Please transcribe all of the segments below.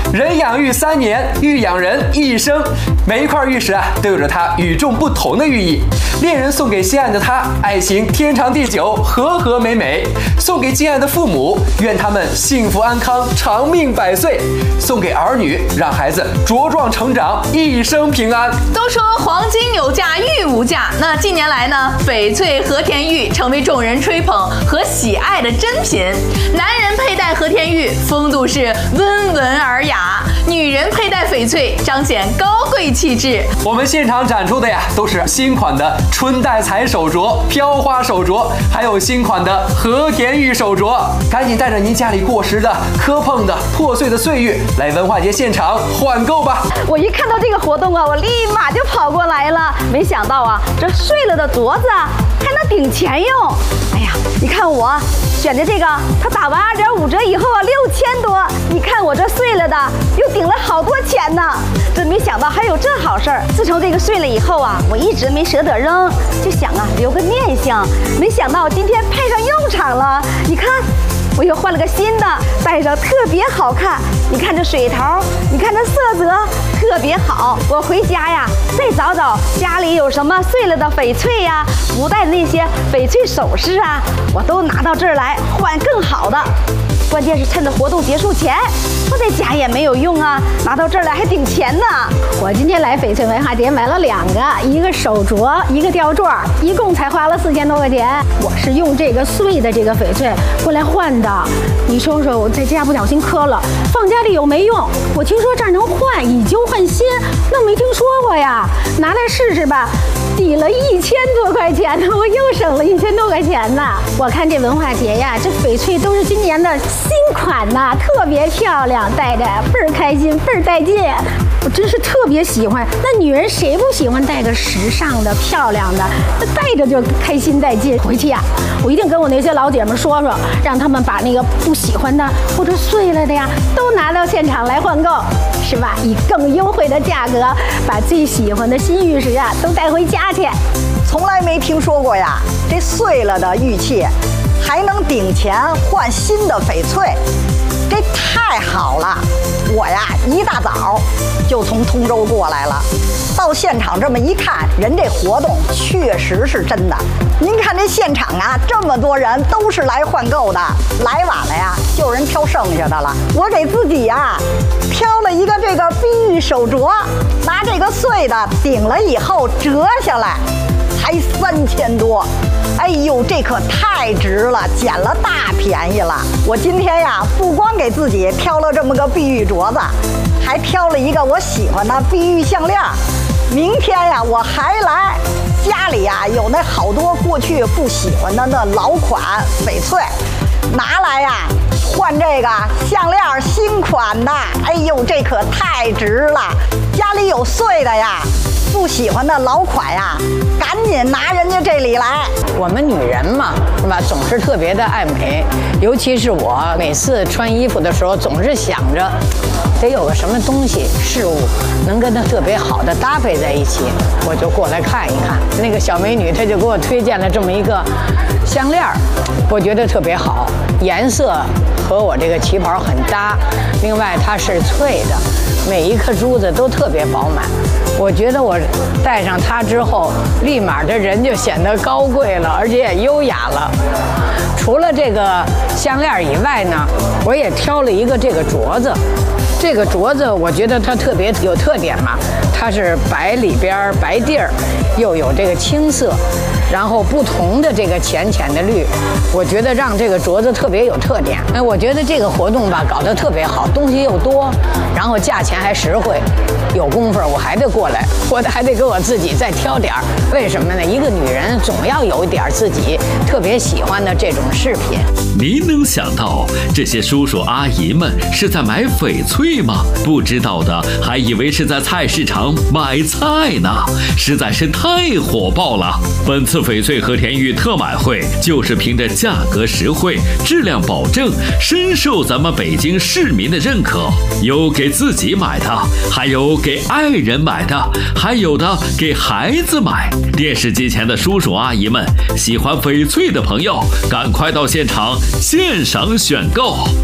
人养育3年，玉养人一生。每一块玉石啊，都有着它与众不同的寓意。恋人送给心爱的他，爱情天长地久，和和美美；送给敬爱的父母，愿他们幸福安康，长命百岁；送给儿女，让孩子茁壮成长，一生平安。 都说黄金有价，玉无价。那近年来呢，翡翠和田玉成为众人吹捧和喜爱的珍品。男人佩戴和田玉，风度是温文尔雅；女人佩戴翡翠，彰显高贵气质。 我们现场展出的呀，都是新款的春带彩手镯、飘花手镯，还有新款的和田玉手镯。赶紧带着您家里过时的、磕碰的、破碎的碎玉来文化节现场换购吧！ 我一看到这个活动啊，我立马就跑过来了。没想到啊，这碎了的镯子还能顶钱用。哎呀，你看我选的这个，它打完2.5折以后啊，6000多。你看我这碎了的，又顶了好多钱呢。真没想到还有这好事儿。自从这个碎了以后啊，我一直没舍得扔，就想啊留个念想。没想到今天派上用场了。你看，我又换了个新的，戴上特别好看。你看这水头，你看这色泽特别好。我回家呀，再找找家里有什么碎了的翡翠呀，不戴的那些翡翠首饰啊，我都拿到这儿来换更好的。关键是趁着活动结束前，我在家也没有用啊，拿到这儿来还顶钱呢。 我今天来翡翠文化节买了2个，一个手镯，一个吊坠，一共才花了4000多块钱。我是用这个碎的这个翡翠过来换的。你说说，我在家不小心磕了，放家里有没用？我听说这儿能换，以旧换新，那没听说过呀。拿来试试吧。抵了1000多块钱呢，我又省了1000多块钱呢。我看这文化节呀，这翡翠都是今年的新款呐，特别漂亮，戴着倍儿开心，倍儿带劲。我真是特别喜欢。那女人谁不喜欢戴个时尚的、漂亮的？那戴着就开心带劲。回去呀，我一定跟我那些老姐们说说，让他们把那个不喜欢的或者碎了的呀，都拿到现场来换购，是吧？以更优惠的价格，把最喜欢的新玉石啊都带回家去。 从来没听说过呀，这碎了的玉器还能顶钱换新的翡翠，这太好了！我呀一大早就从通州过来了，到现场这么一看，人这活动确实是真的。您看这现场啊，这么多人都是来换购的，来晚了呀，就有人挑剩下的了。我给自己呀挑了一个这个碧玉手镯，拿这个碎的顶了以后折下来，才3000多。哎呦，这可太值了，捡了大便宜了！我今天呀，不光给自己挑了这么个碧玉镯子，还挑了一个我喜欢的碧玉项链。明天呀，我还来，家里呀有那好多过去不喜欢的那老款翡翠，拿来呀换这个项链新款的。哎呦，这可太值了！家里有碎的呀，不喜欢的老款呀，赶紧拿人家这里来。 我们女人嘛，是吧，总是特别的爱美，尤其是我每次穿衣服的时候，总是想着得有个什么东西事物能跟它特别好的搭配在一起，我就过来看一看。那个小美女她就给我推荐了这么一个项链，我觉得特别好，颜色和我这个旗袍很搭，另外它是脆的，每一颗珠子都特别饱满。我觉得我戴上它之后，立马这人就显得高贵了，而且也优雅了。除了这个项链以外呢，我也挑了一个这个镯子。这个镯子我觉得它特别有特点嘛，它是白里边白地儿，又有这个青色，然后不同的这个浅浅的绿，我觉得让这个镯子特别有特点。哎，我觉得这个活动吧搞得特别好，东西又多，然后价钱还实惠。有功夫我还得过来，我还得给我自己再挑点儿。为什么呢？一个女人总要有一点自己特别喜欢的这种饰品。 您能想到这些叔叔阿姨们是在买翡翠吗？不知道的还以为是在菜市场买菜呢，实在是太火爆了。本次翡翠和田玉特买会就是凭着价格实惠、质量保证，深受咱们北京市民的认可。有给自己买的，还有给爱人买的，还有的给孩子买。电视机前的叔叔阿姨们，喜欢翡翠的朋友，赶快到现场现赏选购。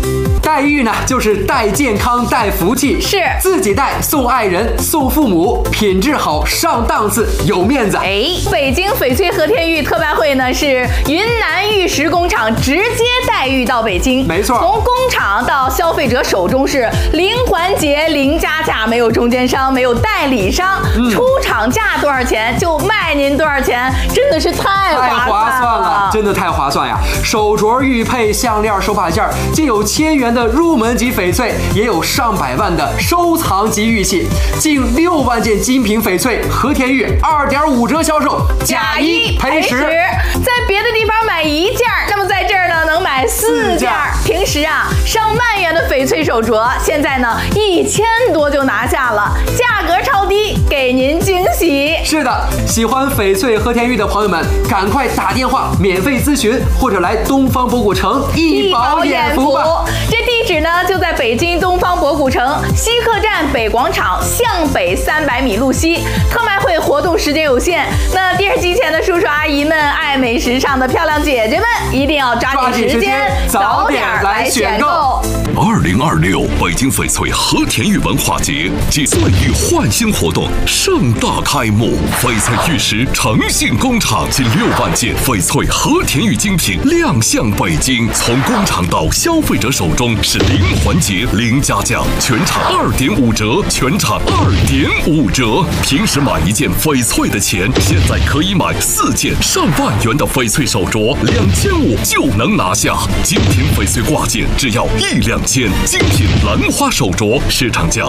带玉呢，就是带健康、带福气， 是自己带送爱人、送父母，品质好，上档次，有面子。 北京翡翠和田玉特卖会呢，是云南玉石工厂直接带玉到北京， 没错， 从工厂到消费者手中是零环节、零加价，没有中间商，没有代理商，出厂价多少钱就卖您多少钱，真的是太划算了， 真的太划算呀！手镯、玉佩、项链、手把件，既有1000元的入门级翡翠，也有上百万的收藏级玉器，近6万件精品翡翠和田玉2.5折销售，假1赔10。 在别的地方买1件，那么在这儿呢能买4件。平时啊上万元的翡翠手镯，现在呢1000多就拿下了，价格超低，给您惊喜。 是的，喜欢翡翠和田玉的朋友们，赶快打电话免费咨询，或者来东方博古城一饱眼福吧。 这地址呢就在北京东方博古城西客站北广场向北300米路西。特卖会活动时间有限，那电视机前的叔叔阿姨们、爱美时尚的漂亮姐姐们，一定要抓紧时间，早点来选购。 2026北京翡翠和田玉文化节暨岁玉焕新活动盛大开幕，翡翠玉石诚信工厂近6万件翡翠和田玉精品亮相北京，从工厂到消费者手中是零环节、零加价，全场2.5折，全场2.5折。平时买1件翡翠的钱，现在可以买4件上万元的翡翠手镯，2500就能拿下。精品翡翠挂件只要1两件，精品兰花手镯市场价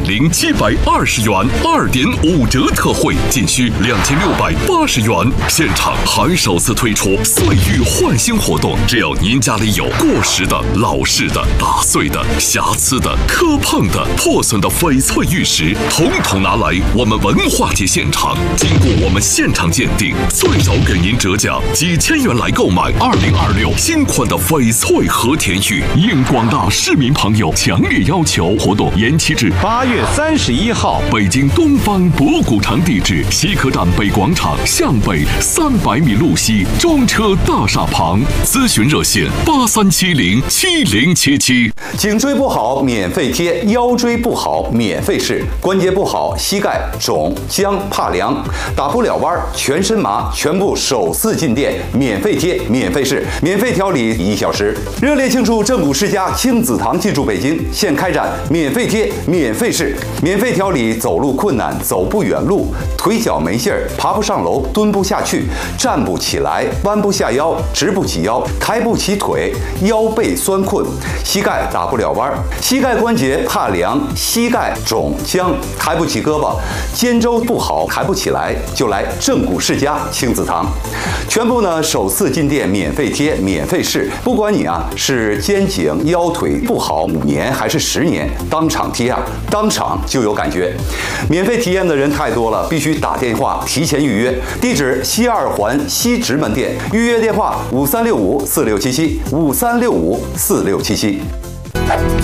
10720元，2.5折特惠，仅需2680元。现场还首次推出岁玉焕新活动，只要您家里有过时的、老式的、打碎的、瑕疵的、磕碰的、破损的翡翠玉石，统统拿来我们文化节现场，经过我们现场鉴定，最少给您折价几千元来购买2026新款的翡翠和田玉。应广大市民朋友强烈要求，活动延期至 8月31号。 北京东方博古城地址：西客站北广场向北300米路西，中车大厦旁。咨询热线83707077。 颈椎不好免费贴，腰椎不好免费试，关节不好膝盖肿僵怕凉打不了弯全身麻，全部首次进店免费贴免费试，免费调理1小时。热烈庆祝正骨世家亲子堂进驻北京，现开展免费贴免费试，免费调理走路困难、走不远路、腿脚没劲儿、爬不上楼、蹲不下去、站不起来、弯不下腰、直不起腰、抬不起腿、腰背酸困、膝盖打不了弯、膝盖关节怕凉、膝盖肿僵、抬不起胳膊、肩周不好抬不起来，就来正骨世家亲子堂。全部呢首次进店免费贴免费试，不管你是肩颈腰腿不好5年还是10年，当场贴当场就有感觉。免费体验的人太多了，必须打电话提前预约。地址西2环西直门店，预约电话5365467753654677。